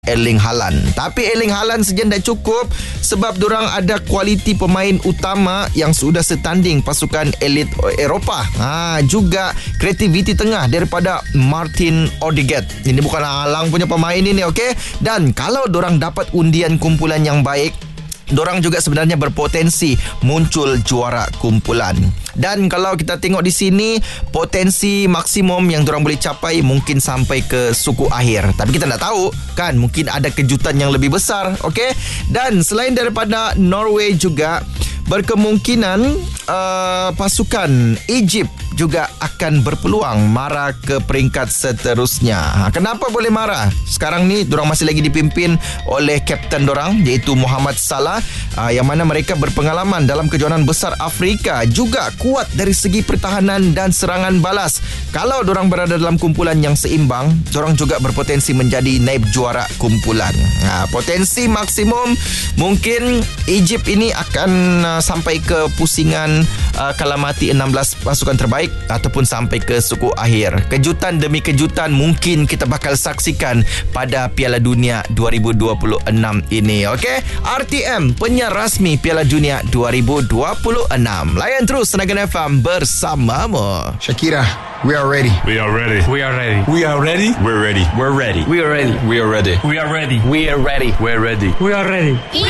Erling Haaland. Tapi Erling Haaland saja dah cukup sebab diorang ada kualiti pemain utama yang sudah setanding pasukan elit Eropah. Juga kreativiti tengah daripada Martin Odegaard. Ini bukan Haaland punya pemain ini, okey? Dan kalau diorang dapat undian kumpulan yang baik, dorang juga sebenarnya berpotensi muncul juara kumpulan. Dan kalau kita tengok di sini, potensi maksimum yang dorang boleh capai mungkin sampai ke suku akhir. Tapi kita tak tahu kan, mungkin ada kejutan yang lebih besar, okey? Dan selain daripada Norway juga berkemungkinan pasukan Egypt juga akan berpeluang marah ke peringkat seterusnya. Kenapa boleh marah? Sekarang ni dorang masih lagi dipimpin oleh kapten dorang, iaitu Mohamed Salah, yang mana mereka berpengalaman dalam kejohanan besar Afrika, juga kuat dari segi pertahanan dan serangan balas. Kalau dorang berada dalam kumpulan yang seimbang, dorang juga berpotensi menjadi naib juara kumpulan. Potensi maksimum mungkin Egypt ini akan sampai ke pusingan kalah mati 16 pasukan terbaik ataupun sampai ke suku akhir. Kejutan demi kejutan mungkin kita bakal saksikan pada Piala Dunia 2026 ini, okey? RTM, penyiar rasmi Piala Dunia 2026. Layan terus Tenaga FM bersamamu. Shakira, we are ready. We are ready. We are ready. We are ready. We're ready. We're ready. We are ready. We are ready. We are ready. We are ready. We're ready. We're ready. We are ready.